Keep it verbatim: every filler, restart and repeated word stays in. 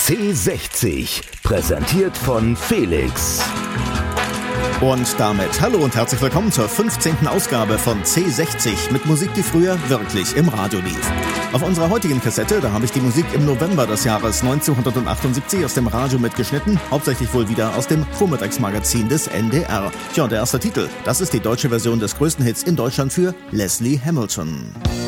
C sechzig, präsentiert von Felix. Und damit hallo und herzlich willkommen zur fünfzehnten Ausgabe von C sechzig mit Musik, die früher wirklich im Radio lief. Auf unserer heutigen Kassette, da habe ich die Musik im November des Jahres neunzehnhundertachtundsiebzig aus dem Radio mitgeschnitten, hauptsächlich wohl wieder aus dem Vormittagsmagazin des N D R. Tja, und der erste Titel, das ist die deutsche Version des größten Hits in Deutschland für Leslie Hamilton.